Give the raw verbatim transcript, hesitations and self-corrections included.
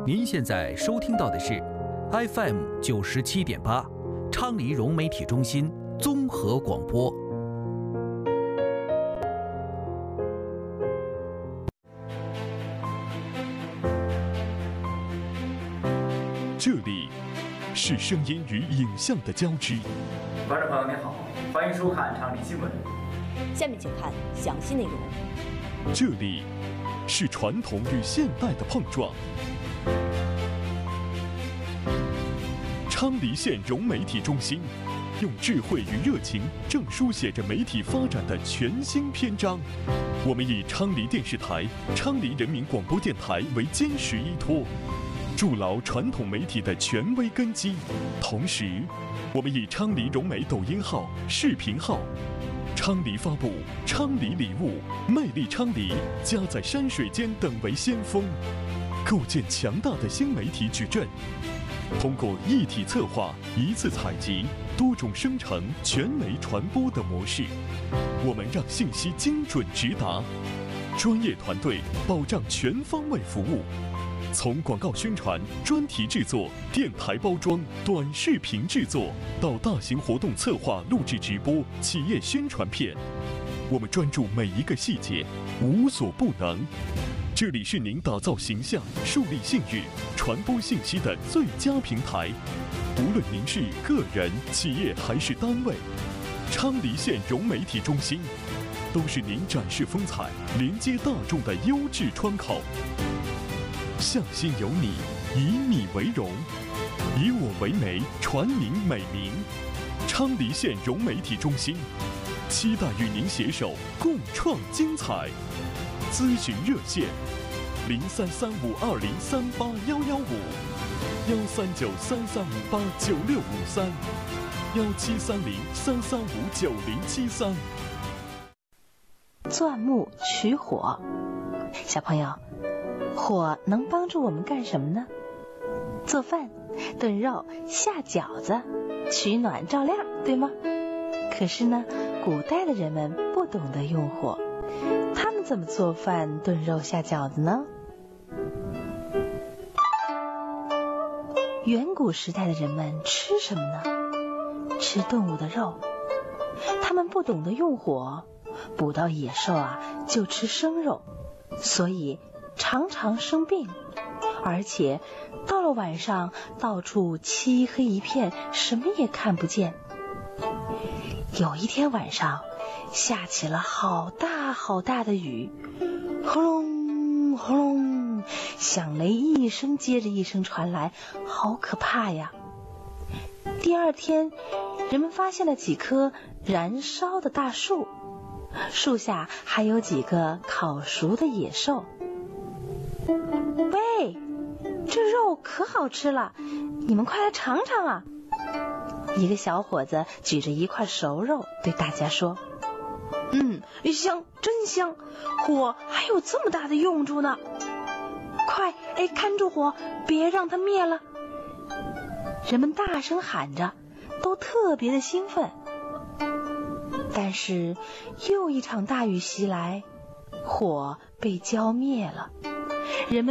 您现在收听到的是 F M 九十七点八，昌黎融媒体中心综合广播。 这里是声音与影像的交织。 观众朋友您好，欢迎收看昌黎新闻。 下面请看详细内容。 这里是传统与现代的碰撞。昌黎县融媒体中心用智慧与热情，正书写着媒体发展的全新篇章。我们以昌黎电视台、昌黎人民广播电台为坚实依托，筑牢传统媒体的权威根基。同时，我们以昌黎融媒抖音号、视频号、昌黎发布、昌黎礼物、魅力昌黎、家在山水间等为先锋，构建强大的新媒体矩阵。通过一体策划、一次采集、多种生成、全媒传播的模式，我们让信息精准直达，专业团队保障全方位服务。从广告宣传、专题制作、电台包装、短视频制作，到大型活动策划、录制直播、企业宣传片，我们专注每一个细节，无所不能。这里是您打造形象、树立信誉、传播信息的最佳平台。无论您是个人、企业还是单位，昌黎县融媒体中心都是您展示风采、连接大众的优质窗口。向心有你，以你为荣，以我为媒，传您美名。昌黎县融媒体中心期待与您携手共创精彩。咨询热线：零三三五二零三八幺幺五，幺三九三三五八九六五三，幺七三零三三五九零七三。 钻木取火，小朋友，火能帮助我们干什么呢？做饭、炖肉、下饺子，取暖照亮，对吗？可是呢，古代的人们不懂得用火，他们怎么做饭、炖肉、下饺子呢？远古时代的人们吃什么呢？吃动物的肉。他们不懂得用火，捕到野兽啊就吃生肉，所以常常生病，而且到了晚上到处漆黑一片，什么也看不见。有一天晚上下起了好大好大的雨，轰隆轰隆，响雷一声接着一声传来，好可怕呀！第二天，人们发现了几棵燃烧的大树，树下还有几个烤熟的野兽。喂，这肉可好吃了，你们快来尝尝啊！一个小伙子举着一块熟肉对大家说：嗯，香，真香，火还有这么大的用处呢！快，哎，看住火，别让它灭了！人们大声喊着，都特别的兴奋。但是又一场大雨袭来，火被浇灭了，人们